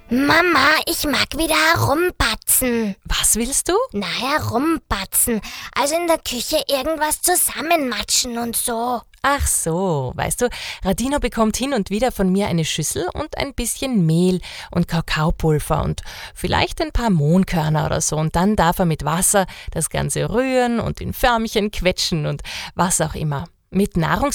Mama, ich mag wieder herumbatzen. Was willst du? Na, herumbatzen. Also in der Küche irgendwas zusammenmatschen und so. Ach so, weißt du, Radino bekommt hin und wieder von mir eine Schüssel und ein bisschen Mehl und Kakaopulver und vielleicht ein paar Mohnkörner oder so. Und dann darf er mit Wasser das Ganze rühren und in Förmchen quetschen und was auch immer. Mit